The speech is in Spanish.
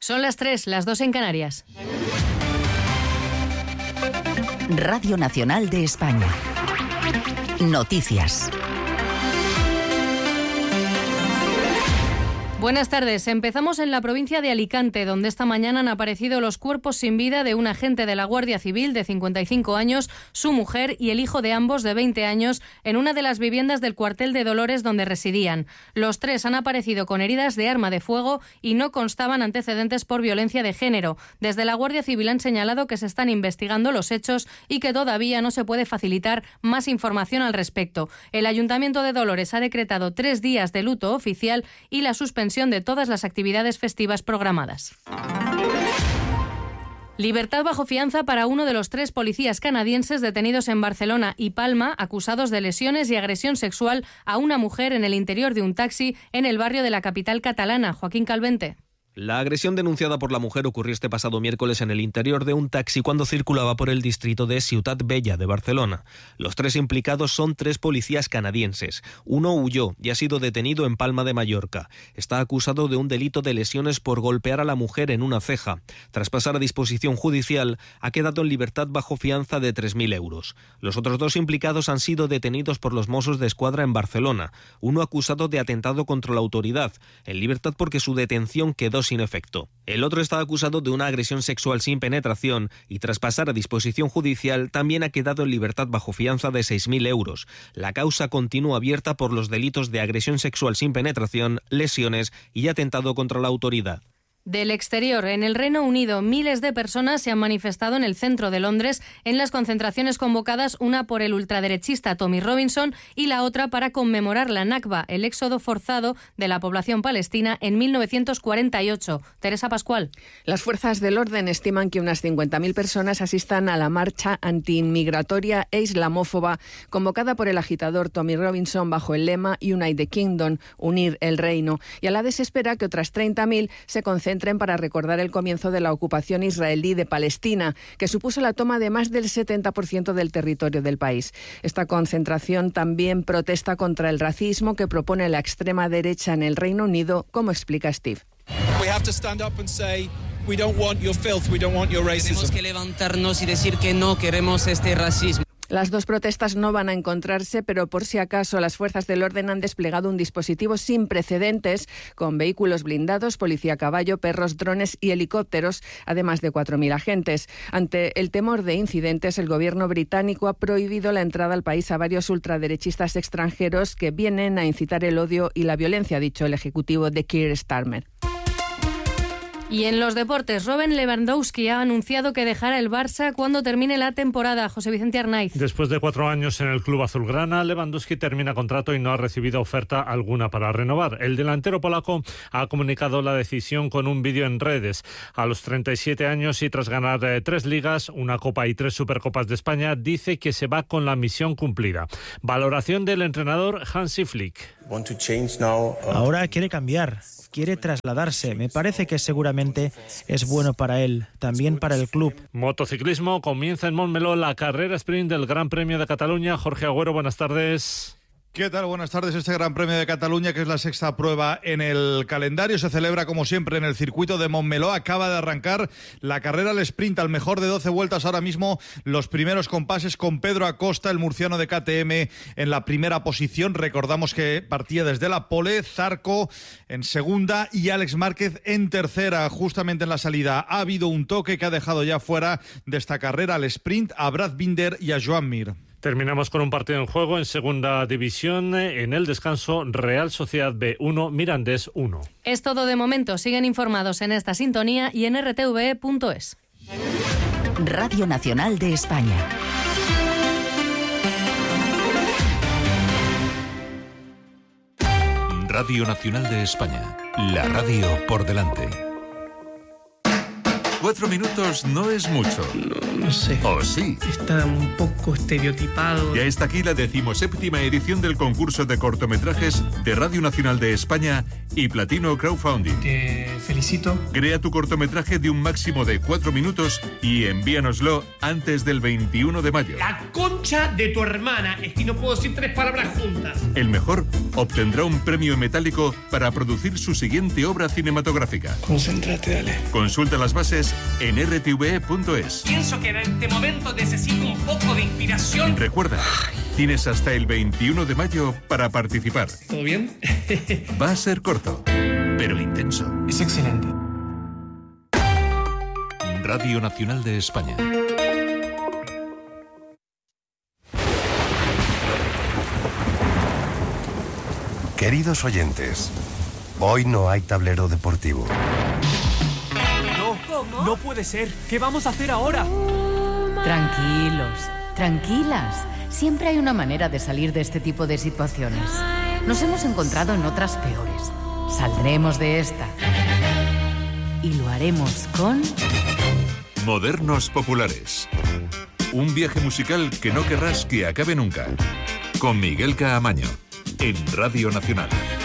Son las 3, las 2 en Canarias. Radio Nacional de España. Noticias. Buenas tardes. Empezamos en la provincia de Alicante, donde esta mañana han aparecido los cuerpos sin vida de un agente de la Guardia Civil de 55 años, su mujer y el hijo de ambos de 20 años en una de las viviendas del cuartel de Dolores donde residían. Los tres han aparecido con heridas de arma de fuego y no constaban antecedentes por violencia de género. Desde la Guardia Civil han señalado que se están investigando los hechos y que todavía no se puede facilitar más información al respecto. El Ayuntamiento de Dolores ha decretado 3 días de luto oficial y la suspensión de todas las actividades festivas programadas. Libertad bajo fianza para uno de los 3 policías canadienses detenidos en Barcelona y Palma, acusados de lesiones y agresión sexual a una mujer en el interior de un taxi en el barrio de la capital catalana. Joaquín Calvente. La agresión denunciada por la mujer ocurrió este pasado miércoles en el interior de un taxi cuando circulaba por el distrito de Ciutat Vella de Barcelona. Los 3 implicados son 3 policías canadienses. Uno huyó y ha sido detenido en Palma de Mallorca. Está acusado de un delito de lesiones por golpear a la mujer en una ceja. Tras pasar a disposición judicial, ha quedado en libertad bajo fianza de 3.000 euros. Los otros 2 implicados han sido detenidos por los Mossos de Escuadra en Barcelona. Uno acusado de atentado contra la autoridad, en libertad porque su detención quedó sin efecto. El otro está acusado de una agresión sexual sin penetración y tras pasar a disposición judicial también ha quedado en libertad bajo fianza de 6.000 euros. La causa continúa abierta por los delitos de agresión sexual sin penetración, lesiones y atentado contra la autoridad. Del exterior, en el Reino Unido, miles de personas se han manifestado en el centro de Londres en las concentraciones convocadas, una por el ultraderechista Tommy Robinson y la otra para conmemorar la Nakba, el éxodo forzado de la población palestina en 1948. Teresa Pascual. Las fuerzas del orden estiman que unas 50.000 personas asistan a la marcha antiinmigratoria e islamófoba convocada por el agitador Tommy Robinson bajo el lema Unite the Kingdom, unir el reino, y a la vez se espera que otras 30.000 se concentren para recordar el comienzo de la ocupación israelí de Palestina, que supuso la toma de más del 70% del territorio del país. Esta concentración también protesta contra el racismo que propone la extrema derecha en el Reino Unido, como explica Steve. Tenemos que levantarnos y decir que no queremos este racismo. Las 2 protestas no van a encontrarse, pero por si acaso las fuerzas del orden han desplegado un dispositivo sin precedentes con vehículos blindados, policía a caballo, perros, drones y helicópteros, además de 4.000 agentes. Ante el temor de incidentes, el gobierno británico ha prohibido la entrada al país a varios ultraderechistas extranjeros que vienen a incitar el odio y la violencia, ha dicho el ejecutivo de Keir Starmer. Y en los deportes, Robert Lewandowski ha anunciado que dejará el Barça cuando termine la temporada. José Vicente Arnaiz. Después de 4 años en el club azulgrana, Lewandowski termina contrato y no ha recibido oferta alguna para renovar. El delantero polaco ha comunicado la decisión con un vídeo en redes. A los 37 años y tras ganar 3 ligas, una copa y 3 supercopas de España, dice que se va con la misión cumplida. Valoración del entrenador Hansi Flick. Ahora quiere cambiar, quiere trasladarse. Me parece que seguramente es bueno para él, también para el club. Motociclismo, comienza en Montmeló la carrera sprint del Gran Premio de Cataluña. Jorge Agüero, buenas tardes. ¿Qué tal? Buenas tardes. Este Gran Premio de Cataluña, que es la 6ª prueba en el calendario, se celebra como siempre en el circuito de Montmeló. Acaba de arrancar la carrera al sprint al mejor de 12 vueltas. Ahora mismo los primeros compases con Pedro Acosta, el murciano de KTM, en la primera posición. Recordamos que partía desde la pole, Zarco en segunda y Alex Márquez en tercera. Justamente en la salida ha habido un toque que ha dejado ya fuera de esta carrera al sprint a Brad Binder y a Joan Mir. Terminamos con un partido en juego en segunda división. En el descanso, Real Sociedad B1, Mirandés 1. Es todo de momento. Siguen informados en esta sintonía y en rtve.es. Radio Nacional de España. Radio Nacional de España. La radio por delante. 4 minutos no es mucho. No sé. ¿O sí? Está un poco estereotipado. Ya está aquí la 17ª edición del concurso de cortometrajes de Radio Nacional de España y Platino Crowdfunding. Te felicito. Crea tu cortometraje de un máximo de 4 minutos y envíanoslo antes del 21 de mayo. La concha de tu hermana. Es que no puedo decir 3 palabras juntas. El mejor obtendrá un premio metálico para producir su siguiente obra cinematográfica. Concéntrate, Ale. Consulta las bases en rtve.es. Pienso que en este momento necesito un poco de inspiración. Recuerda, tienes hasta el 21 de mayo para participar. ¿Todo bien? Va a ser corto, pero intenso. Es excelente. Radio Nacional de España. Queridos oyentes, hoy no hay tablero deportivo. No, ¿cómo? No puede ser. ¿Qué vamos a hacer ahora? Tranquilos, tranquilas. Siempre hay una manera de salir de este tipo de situaciones. Nos hemos encontrado en otras peores. Saldremos de esta. Y lo haremos con... Modernos Populares. Un viaje musical que no querrás que acabe nunca. Con Miguel Caamaño. En Radio Nacional.